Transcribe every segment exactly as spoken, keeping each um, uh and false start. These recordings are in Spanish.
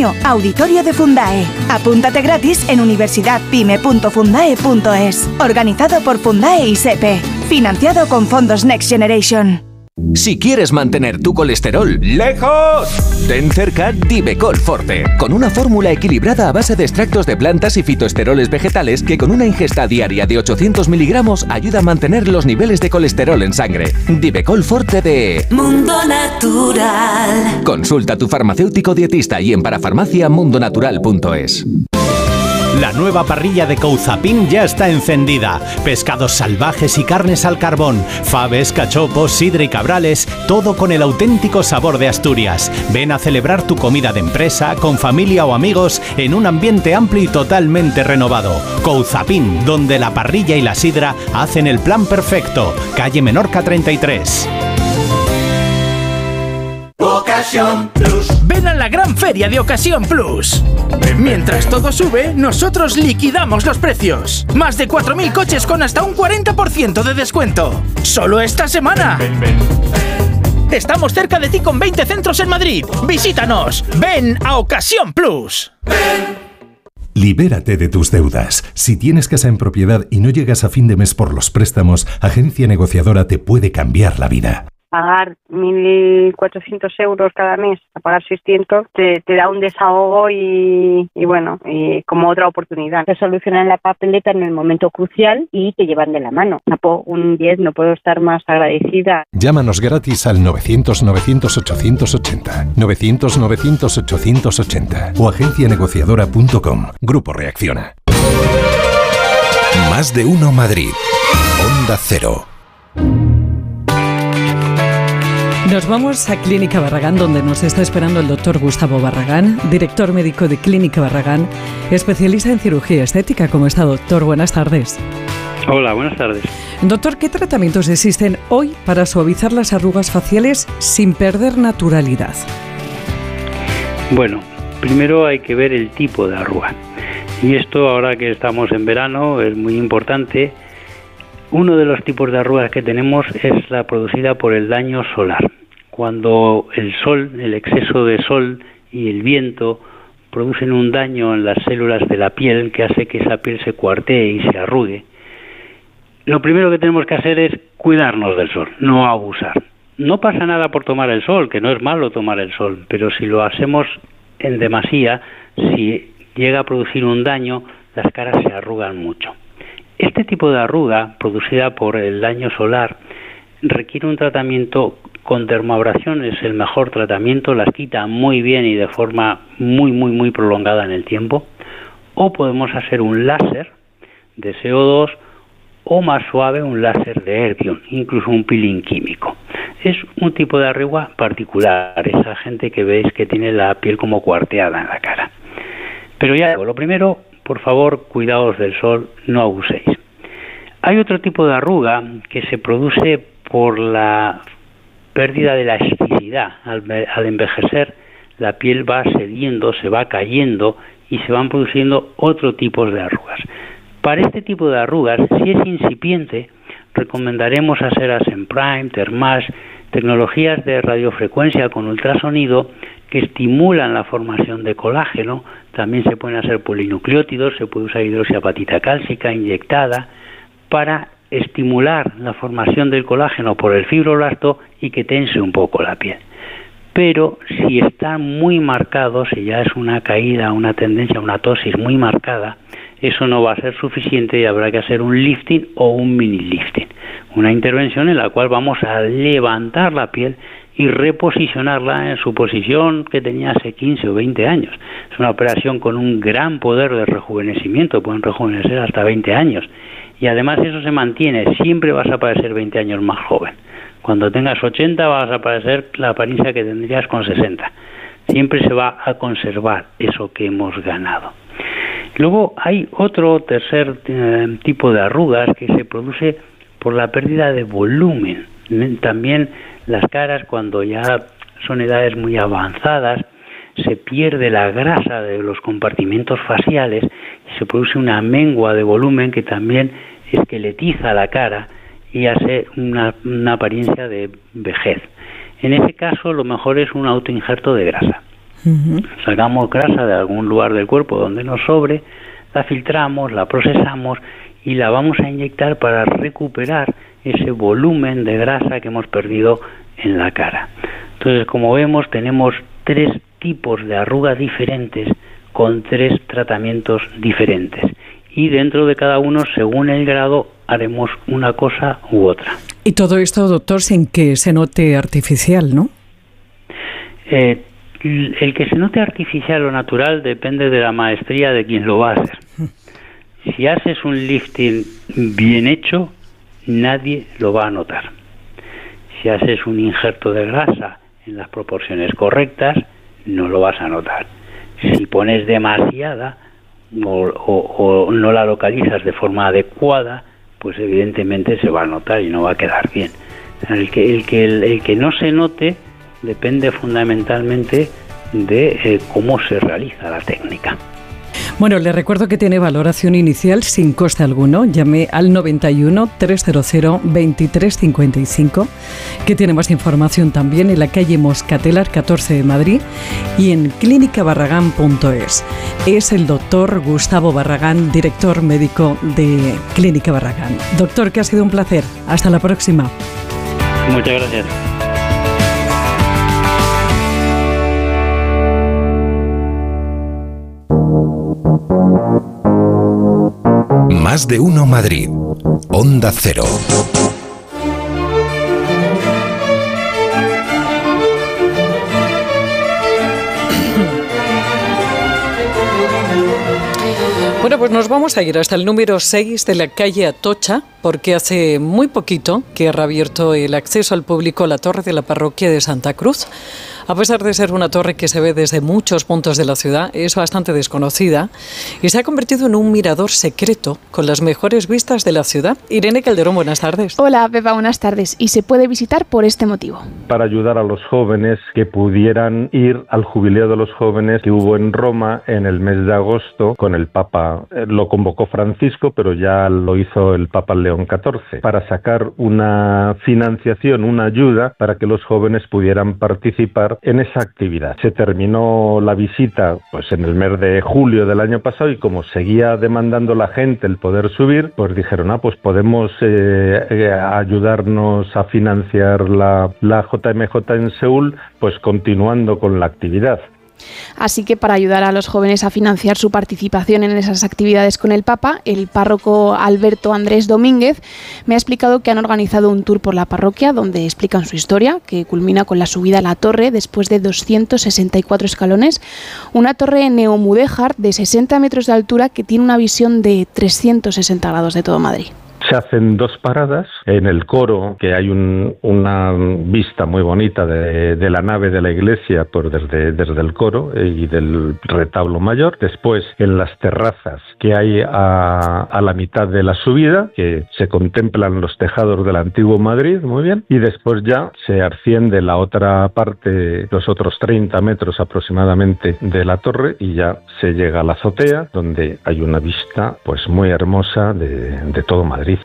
año Auditorio de Fundae. Apúntate gratis en universidad pyme punto fundae punto es. Organizado por Fundae y SEPE. Financiado con fondos Next Generation. Si quieres mantener tu colesterol lejos, ten cerca Divecol Forte, con una fórmula equilibrada a base de extractos de plantas y fitoesteroles vegetales que con una ingesta diaria de ochocientos miligramos ayuda a mantener los niveles de colesterol en sangre. Divecol Forte de Mundo Natural. Consulta a tu farmacéutico dietista y en parafarmacia mundo natural punto es. La nueva parrilla de Couzapin ya está encendida. Pescados salvajes y carnes al carbón, faves, cachopos, sidra y cabrales, todo con el auténtico sabor de Asturias. Ven a celebrar tu comida de empresa, con familia o amigos, en un ambiente amplio y totalmente renovado. Couzapin, donde la parrilla y la sidra hacen el plan perfecto. Calle Menorca treinta y tres. Ocasión Plus. Ven a la gran feria de Ocasión Plus. Mientras todo sube, nosotros liquidamos los precios. Más de cuatro mil coches con hasta un cuarenta por ciento de descuento. ¡Solo esta semana! Ven, ven, ven. Estamos cerca de ti con veinte centros en Madrid. Visítanos. Ven a Ocasión Plus. Ven. Libérate de tus deudas. Si tienes casa en propiedad y no llegas a fin de mes por los préstamos, Agencia Negociadora te puede cambiar la vida. Pagar mil cuatrocientos euros cada mes, a pagar seiscientos, te, te da un desahogo y, y bueno, y como otra oportunidad. Te solucionan la papeleta en el momento crucial y te llevan de la mano. Un diez, no puedo estar más agradecida. Llámanos gratis al novecientos novecientos ochocientos ochenta, novecientos novecientos ochocientos ochenta o agencia negociadora punto com. Grupo Reacciona. Más de uno Madrid. Onda Cero. Nos vamos a Clínica Barragán, donde nos está esperando el doctor Gustavo Barragán, director médico de Clínica Barragán, especialista en cirugía estética. ¿Cómo está, doctor? Buenas tardes. Hola, buenas tardes. Doctor, ¿qué tratamientos existen hoy para suavizar las arrugas faciales sin perder naturalidad? Bueno, primero hay que ver el tipo de arruga. Y esto, ahora que estamos en verano, es muy importante. Uno de los tipos de arrugas que tenemos es la producida por el daño solar. Cuando el sol, el exceso de sol y el viento producen un daño en las células de la piel que hace que esa piel se cuartee y se arrugue, lo primero que tenemos que hacer es cuidarnos del sol, no abusar. No pasa nada por tomar el sol, que no es malo tomar el sol, pero si lo hacemos en demasía, si llega a producir un daño, las caras se arrugan mucho. Este tipo de arruga, producida por el daño solar, requiere un tratamiento con dermoabrasión, es el mejor tratamiento, las quita muy bien y de forma muy, muy, muy prolongada en el tiempo. O podemos hacer un láser de C O dos o más suave un láser de erbium, incluso un peeling químico. Es un tipo de arruga particular, esa gente que veis que tiene la piel como cuarteada en la cara. Pero ya digo, lo primero, por favor, cuidaos del sol, no abuséis. Hay otro tipo de arruga que se produce por la pérdida de la elasticidad. Al, al envejecer, la piel va cediendo, se va cayendo y se van produciendo otro tipo de arrugas. Para este tipo de arrugas, si es incipiente, recomendaremos hacer Asen Prime, Thermash, tecnologías de radiofrecuencia con ultrasonido que estimulan la formación de colágeno. También se pueden hacer polinucleótidos, se puede usar hidroxiapatita cálcica inyectada para estimular la formación del colágeno por el fibroblasto y que tense un poco la piel. Pero si está muy marcado, si ya es una caída, una tendencia, una tosis muy marcada, eso no va a ser suficiente y habrá que hacer un lifting o un mini lifting, una intervención en la cual vamos a levantar la piel y reposicionarla en su posición que tenía hace quince o veinte años. Es una operación con un gran poder de rejuvenecimiento, pueden rejuvenecer hasta veinte años. Y además eso se mantiene, siempre vas a parecer veinte años más joven. Cuando tengas ochenta vas a parecer la apariencia que tendrías con sesenta. Siempre se va a conservar eso que hemos ganado. Luego hay otro tercer eh, tipo de arrugas que se produce por la pérdida de volumen. También las caras, cuando ya son edades muy avanzadas, se pierde la grasa de los compartimentos faciales y se produce una mengua de volumen que también esqueletiza la cara y hace una, una apariencia de vejez. En ese caso, lo mejor es un autoinjerto de grasa. Uh-huh. Sacamos grasa de algún lugar del cuerpo donde nos sobre, la filtramos, la procesamos y la vamos a inyectar para recuperar ese volumen de grasa que hemos perdido en la cara. Entonces, como vemos, tenemos tres tipos de arrugas diferentes con tres tratamientos diferentes. Y dentro de cada uno, según el grado, haremos una cosa u otra. Y todo esto, doctor, sin que se note artificial, ¿no? Eh, el que se note artificial o natural depende de la maestría de quien lo va a hacer. Si haces un lifting bien hecho, nadie lo va a notar. Si haces un injerto de grasa en las proporciones correctas, no lo vas a notar. Si pones demasiada o, o, o no la localizas de forma adecuada, pues evidentemente se va a notar y no va a quedar bien. El que, el que, el, el que no se note depende fundamentalmente de eh, cómo se realiza la técnica. Bueno, le recuerdo que tiene valoración inicial sin coste alguno. Llame al noventa y uno, trescientos veintitrés cincuenta y cinco, que tiene más información también en la calle Moscatelar catorce de Madrid y en clínica barragán punto es. Es el doctor Gustavo Barragán, director médico de Clínica Barragán. Doctor, que ha sido un placer. Hasta la próxima. Muchas gracias. Más de uno Madrid. Onda Cero. Bueno, pues nos vamos a ir hasta el número seis de la calle Atocha, porque hace muy poquito que ha reabierto el acceso al público a la torre de la parroquia de Santa Cruz. A pesar de ser una torre que se ve desde muchos puntos de la ciudad, es bastante desconocida y se ha convertido en un mirador secreto con las mejores vistas de la ciudad. Irene Calderón, buenas tardes. Hola, Pepa, buenas tardes. Y se puede visitar por este motivo. Para ayudar a los jóvenes que pudieran ir al jubileo de los jóvenes que hubo en Roma en el mes de agosto con el Papa. Lo convocó Francisco, pero ya lo hizo el Papa León catorce, para sacar una financiación, una ayuda para que los jóvenes pudieran participar en esa actividad. Se terminó la visita pues en el mes de julio del año pasado y como seguía demandando la gente el poder subir, pues dijeron, ah, pues podemos eh, eh, ayudarnos a financiar la, la J M J en Seúl, pues continuando con la actividad. Así que para ayudar a los jóvenes a financiar su participación en esas actividades con el Papa, el párroco Alberto Andrés Domínguez me ha explicado que han organizado un tour por la parroquia donde explican su historia, que culmina con la subida a la torre después de doscientos sesenta y cuatro escalones, una torre neomudéjar de sesenta metros de altura que tiene una visión de trescientos sesenta grados de todo Madrid. Se hacen dos paradas. En el coro, que hay un, una vista muy bonita de, de la nave de la iglesia pues desde, desde el coro y del retablo mayor. Después, en las terrazas que hay a, a la mitad de la subida, que se contemplan los tejados del antiguo Madrid, muy bien. Y después ya se asciende la otra parte, los otros treinta metros aproximadamente de la torre, y ya se llega a la azotea, donde hay una vista pues muy hermosa de, de todo Madrid.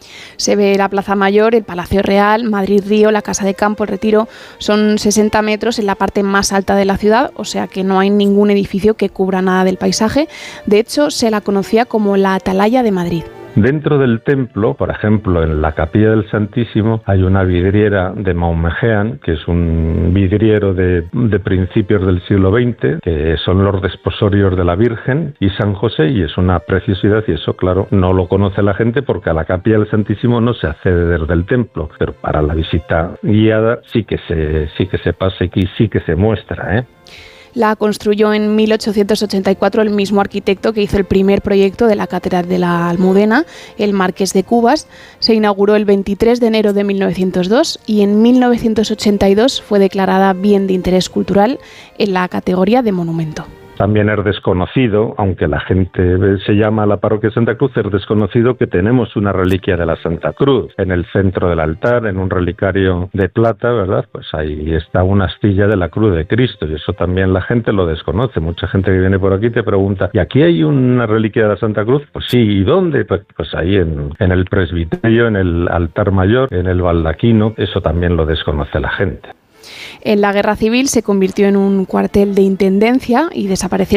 Se ve la Plaza Mayor, el Palacio Real, Madrid Río, la Casa de Campo, el Retiro. Son sesenta metros en la parte más alta de la ciudad, o sea que no hay ningún edificio que cubra nada del paisaje. De hecho, se la conocía como la Atalaya de Madrid. Dentro del templo, por ejemplo, en la Capilla del Santísimo, hay una vidriera de Maumejean, que es un vidriero de, de principios del siglo veinte, que son los desposorios de la Virgen y San José, y es una preciosidad, y eso, claro, no lo conoce la gente porque a la Capilla del Santísimo no se accede desde el templo, pero para la visita guiada sí que se, sí que se pasa y sí que se muestra, ¿eh? La construyó en mil ochocientos ochenta y cuatro el mismo arquitecto que hizo el primer proyecto de la Catedral de la Almudena, el Marqués de Cubas. Se inauguró el veintitrés de enero de mil novecientos dos y en mil novecientos ochenta y dos fue declarada Bien de Interés Cultural en la categoría de monumento. También es desconocido, aunque la gente se llama la parroquia de Santa Cruz, es desconocido que tenemos una reliquia de la Santa Cruz en el centro del altar, en un relicario de plata, ¿verdad? Pues ahí está una astilla de la Cruz de Cristo, y eso también la gente lo desconoce. Mucha gente que viene por aquí te pregunta, ¿y aquí hay una reliquia de la Santa Cruz? Pues sí, ¿y dónde? Pues, pues ahí en, en el presbiterio, en el altar mayor, en el baldaquino. Eso también lo desconoce la gente. En la Guerra Civil se convirtió en un cuartel de intendencia y desaparecieron